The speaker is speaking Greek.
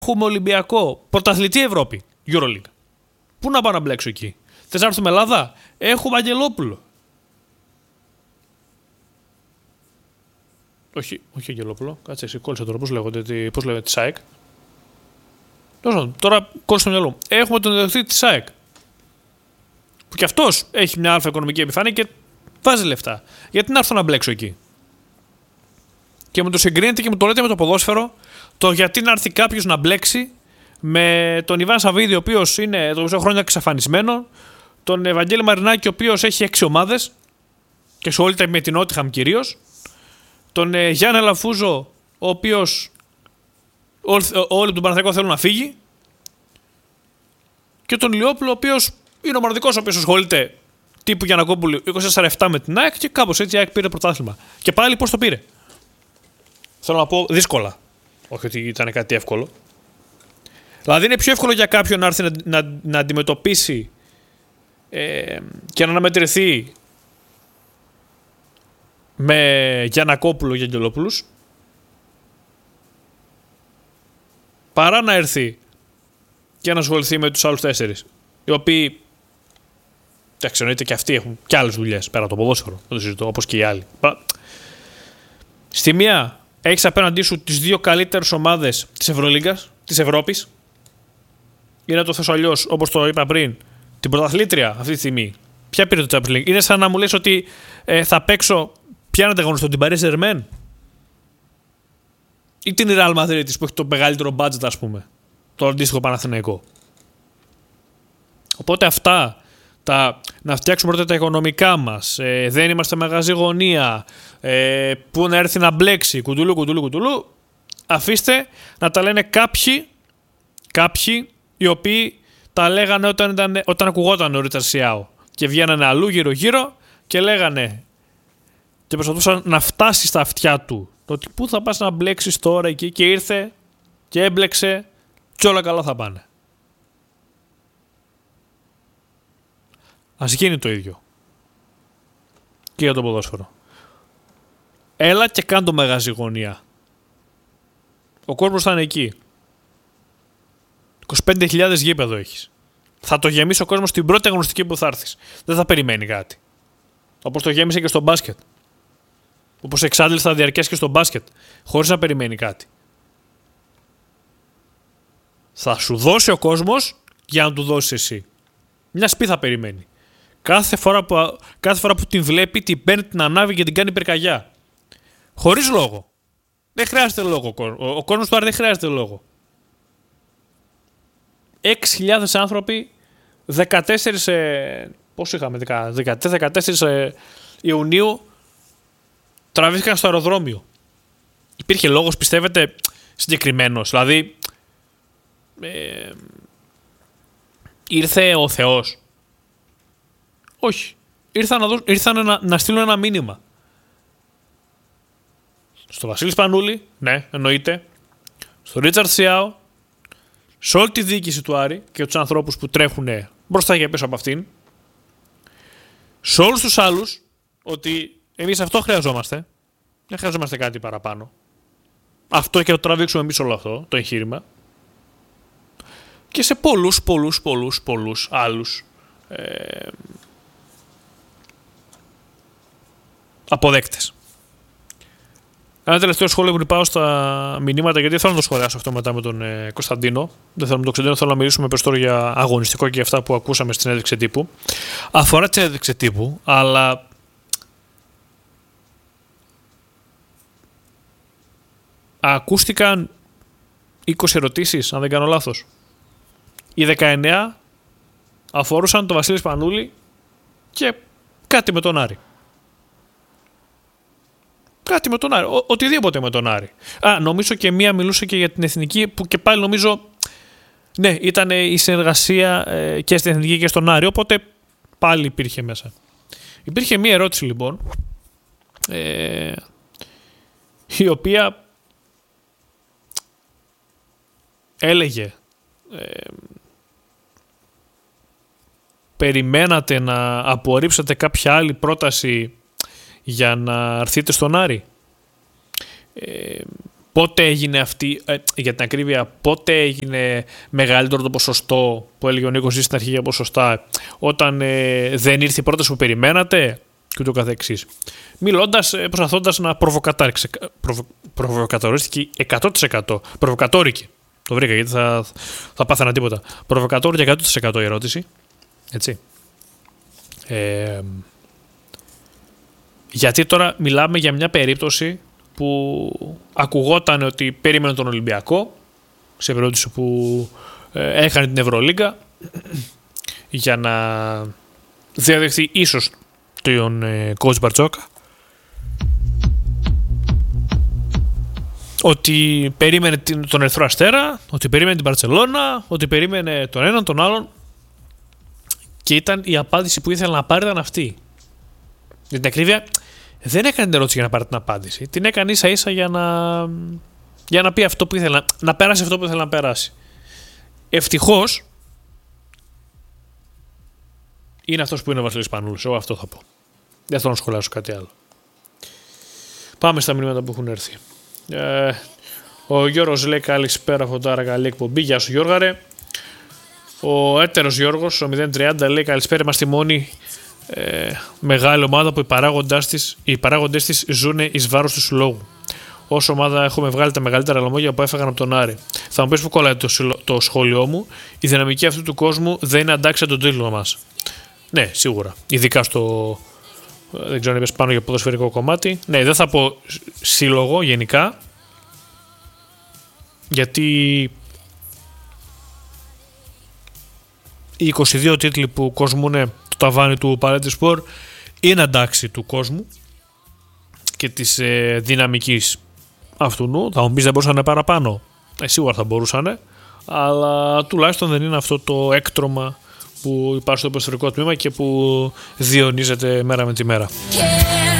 Έχουμε Ολυμπιακό, πρωταθλητή Ευρώπη, EuroLeague. Πού να πάω να μπλέξω εκεί? Θες να έρθουμε Ελλάδα? Έχουμε Αγγελόπουλο. Όχι Αγγελόπουλο, κάτσε εσύ, κόλλησα τώρα, πώς λέγεται τη ΣΑΕΚ. Τώρα κόλλησα στο μυαλό μου. Έχουμε τον ιδιοκτήτη της ΣΑΕΚ. Που κι αυτός έχει μια αλφα οικονομική επιφάνεια και βάζει λεφτά. Γιατί να έρθω να μπλέξω εκεί? Και μου το συγκρίνετε και μου το λέτε με το ποδόσφαιρο, το γιατί να έρθει κάποιος να μπλέξει με τον Ιβάν Σαββίδη, ο οποίος είναι το μισό χρόνια εξαφανισμένο, τον Ευαγγέλη Μαρινάκη, ο οποίος έχει 6 ομάδες και ασχολείται με την Νότιχαμ κυρίως, τον Γιάννη Αλαφούζο, ο οποίος όλοι του Παναθηναϊκού θέλουν να φύγει, και τον Λιόπουλο, ο οποίος είναι ο μοναδικός ο οποίος ασχολείται τύπου Γιαννακόπουλου 24/7 με την ΑΕΚ, και κάπως έτσι η ΑΕΚ πήρε πρωτάθλημα. Και πάλι πώς το πήρε? Θέλω να πω δύσκολα. Όχι ότι ήταν κάτι εύκολο. Δηλαδή είναι πιο εύκολο για κάποιον να έρθει να αντιμετωπίσει και να αναμετρηθεί με Γιαννακόπουλο και Αγγελόπουλους, παρά να έρθει και να ασχοληθεί με τους άλλους 4, οι οποίοι, εντάξει, εννοείται και αυτοί έχουν και άλλες δουλειές πέρα από το ποδόσφαιρο, δεν το συζητώ, όπως και οι άλλοι. Στη μία έχεις απέναντί σου τις 2 καλύτερες ομάδες της Ευρωλίγκας, της Ευρώπης, ή να το θέσω αλλιώς, όπως το είπα πριν, την πρωταθλήτρια αυτή τη στιγμή. Ποια πήρε το Champions League? Είναι σαν να μου λες ότι θα παίξω, ποια να ανταγωνιστώ, την Paris Saint-Germain ή την Real Madrid που έχει το μεγαλύτερο budget, ας πούμε, το αντίστοιχο Παναθηναϊκό. Οπότε αυτά, να φτιάξουμε πρώτα τα οικονομικά μας, δεν είμαστε μαγαζί γωνία, που να έρθει να μπλέξει, κουτουλού, αφήστε να τα λένε κάποιοι οι οποίοι τα λέγανε όταν ακουγόταν ο Ρίτσαρντ Σιάο και βγαίνανε αλλού γύρω-γύρω και λέγανε και προσπαθούσαν να φτάσει στα αυτιά του το ότι πού θα πας να μπλέξεις τώρα εκεί, και ήρθε και έμπλεξε και όλα καλά θα πάνε. Ας γίνει το ίδιο και για το ποδόσφαιρο. Έλα και κάν το μαγαζί γωνία. Ο κόσμος θα είναι εκεί. 25.000 γήπεδο έχεις. Θα το γεμίσει ο κόσμος την πρώτη αγωνιστική που θα έρθεις. Δεν θα περιμένει κάτι. Όπως το γέμισε και στο μπάσκετ. Όπως εξάντλησε θα διαρκέσει και στο μπάσκετ. Χωρίς να περιμένει κάτι. Θα σου δώσει ο κόσμος για να του δώσεις εσύ. Μια σπίθα θα περιμένει. Κάθε φορά που την βλέπει, την παίρνει, την ανάβει και την κάνει πυρκαγιά. Χωρίς λόγο. Δεν χρειάζεται λόγο. Ο κόσμος του δεν χρειάζεται λόγο. 6.000 άνθρωποι, 14 Ιουνίου τραβήθηκαν στο αεροδρόμιο. Υπήρχε λόγος, πιστεύετε, συγκεκριμένος? Δηλαδή, ήρθε ο Θεός? Όχι. Ήρθαν να στείλουν ένα μήνυμα. Στο Βασίλη Σπανούλη, ναι, εννοείται. Στο Ρίτσαρντ Σιάο, σε όλη τη διοίκηση του Άρη και τους ανθρώπους που τρέχουν μπροστά και πίσω από αυτήν. Σε όλους τους άλλους, ότι εμείς αυτό χρειαζόμαστε. Δεν χρειαζόμαστε κάτι παραπάνω. Αυτό και το τραβήξουμε εμείς όλο αυτό το εγχείρημα. Και σε πολλούς άλλους αποδέκτες. Ένα τελευταίο σχόλιο πριν πάω στα μηνύματα, γιατί θέλω να το σχολιάσω αυτό μετά με τον Κωνσταντίνο. Δεν θέλω να το ξεντίνω, θέλω να μιλήσουμε περισσότερο για αγωνιστικό και για αυτά που ακούσαμε στην συνέντευξη τύπου. Αφορά τη συνέντευξη τύπου, αλλά ακούστηκαν 20 ερωτήσεις, αν δεν κάνω λάθος. Οι 19 αφορούσαν τον Βασίλη Σπανούλη και κάτι με τον Άρη. Κάτι με τον Άρη. Οτιδήποτε με τον Άρη. Νομίζω και μία μιλούσε και για την εθνική, που και πάλι νομίζω, ναι, ήταν η συνεργασία και στην εθνική και στον Άρη, οπότε πάλι υπήρχε μέσα. Υπήρχε μία ερώτηση λοιπόν, η οποία έλεγε περιμένατε να απορρίψετε κάποια άλλη πρόταση για να έρθετε στον Άρη? πότε έγινε αυτή, για την ακρίβεια, πότε έγινε μεγαλύτερο το ποσοστό που έλεγε ο Νίκος στην αρχή για ποσοστά, όταν δεν ήρθε η πρόταση που περιμένατε και ούτω καθεξής. Μιλώντας, προσπαθώντας να προβοκατορίστηκε 100%. Προβοκατόρικη. Το βρήκα γιατί θα πάθαινα τίποτα. Προβοκατόρικη 100% η ερώτηση. Έτσι. Γιατί τώρα μιλάμε για μια περίπτωση που ακουγόταν ότι περίμενε τον Ολυμπιακό, σε περίπτωση που έχανε την Ευρωλίγκα, για να διαδεχθεί ίσως τον coach Μπαρτζόκα, ότι περίμενε τον Ερυθρό Αστέρα, ότι περίμενε την Μπαρτσελώνα, ότι περίμενε τον έναν τον άλλον, και ήταν η απάντηση που ήθελε να πάρει ήταν αυτή. Για την ακρίβεια, δεν έκανε την ερώτηση για να πάρει την απάντηση. Την έκανε ίσα ίσα για να πει αυτό που ήθελε, να περάσει αυτό που ήθελε να περάσει. Ευτυχώς είναι αυτός που είναι ο Βασίλης Πανούλης. Εγώ αυτό θα πω. Δεν θέλω να σχολιάσω κάτι άλλο. Πάμε στα μηνύματα που έχουν έρθει. Ο Γιώργος λέει καλησπέρα Φωτάρα, καλή εκπομπή. Γεια σου Γιώργαρε. Ο έτερος Γιώργος, ο 030, λέει καλησπέρα, είμαστε η μόνη μεγάλη ομάδα που οι παράγοντες της ζουν εις βάρος του συλλόγου. Ως ομάδα έχουμε βγάλει τα μεγαλύτερα λαμόγια που έφαγαν από τον Άρη. Θα μου πεις που κολλάει το σχόλιο μου. Η δυναμική αυτού του κόσμου δεν είναι αντάξια τον τίτλο μας. Ναι, σίγουρα. Ειδικά στο. Δεν ξέρω αν είπες πάνω για ποδοσφαιρικό κομμάτι. Ναι, δεν θα πω σύλλογο γενικά. Γιατί οι 22 τίτλοι που κοσμούν το ταβάνι του Παρέτη Σπορ είναι αντάξει του κόσμου και της δυναμικής αυτού νου. Θα μου πεις δεν μπορούσαν να είναι παραπάνω. Σίγουρα θα μπορούσαν, αλλά τουλάχιστον δεν είναι αυτό το έκτρωμα που υπάρχει στο ποδοσφαιρικό τμήμα και που διονύζεται μέρα με τη μέρα.